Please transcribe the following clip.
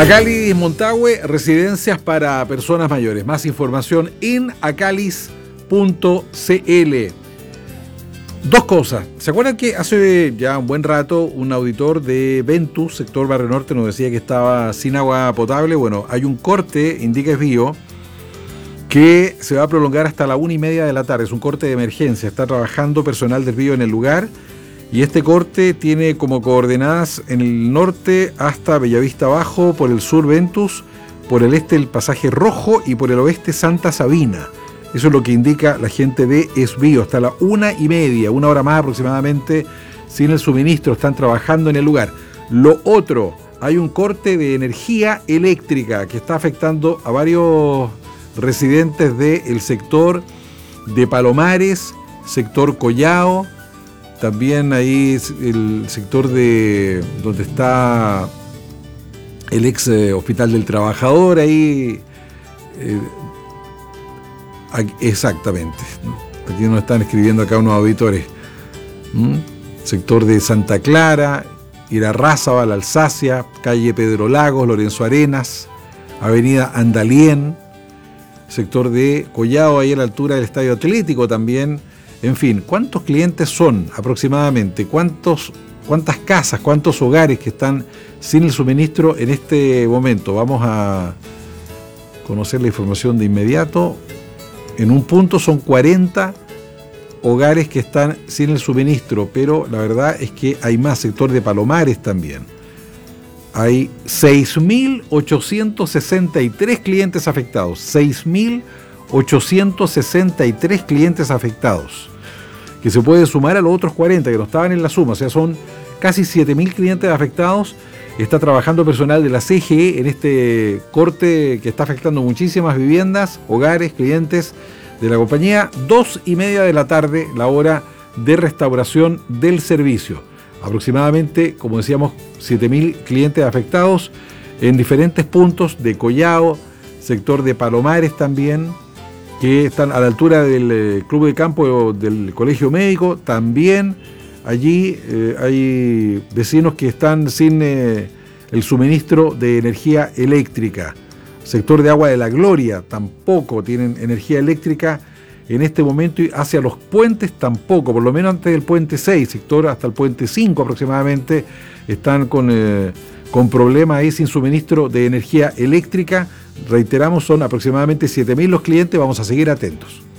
Acalis Montahue, residencias para personas mayores. Más información en acalis.cl. Dos cosas. ¿Se acuerdan que hace ya un buen rato un auditor de Ventus, sector Barrio Norte, nos decía que estaba sin agua potable? Bueno, hay un corte, indica Esbio, que se va a prolongar hasta la 1:30 de la tarde. Es un corte de emergencia. Está trabajando personal del Esbio en el lugar. Y este corte tiene como coordenadas en el norte hasta Bellavista Abajo, por el sur Ventus, por el este el Pasaje Rojo y por el oeste Santa Sabina. Eso es lo que indica la gente de Esbio. Hasta la 1:30, una hora más aproximadamente, sin el suministro. Están trabajando en el lugar. Lo otro, hay un corte de energía eléctrica que está afectando a varios residentes del sector de Palomares, sector Collao. También ahí el sector de donde está el ex Hospital del Trabajador, ahí exactamente. Aquí nos están escribiendo acá unos auditores. Sector de Santa Clara, Irarrázaval, Alsacia, calle Pedro Lagos, Lorenzo Arenas, avenida Andalién, sector de Collao, ahí a la altura del Estadio Atlético también. En fin, ¿cuántos clientes son aproximadamente? ¿Cuántas casas, cuántos hogares que están sin el suministro en este momento? Vamos a conocer la información de inmediato. En un punto son 40 hogares que están sin el suministro, pero la verdad es que hay más, sector de Palomares también. Hay 6.863 clientes afectados. 6.863 clientes afectados, que se puede sumar a los otros 40 que no estaban en la suma, o sea, son casi 7.000 clientes afectados. Está trabajando personal de la CGE en este corte que está afectando muchísimas viviendas, hogares, clientes de la compañía. 2:30 de la tarde, la hora de restauración del servicio. Aproximadamente, como decíamos, 7.000 clientes afectados en diferentes puntos de Collao, sector de Palomares también, que están a la altura del club de campo del colegio médico. También allí hay vecinos que están sin el suministro de energía eléctrica. Sector de Agua de la Gloria tampoco tienen energía eléctrica en este momento, y hacia los puentes tampoco, por lo menos antes del puente 6, sector hasta el puente 5 aproximadamente, están con problemas ahí sin suministro de energía eléctrica. Reiteramos, son aproximadamente 7.000 los clientes, vamos a seguir atentos.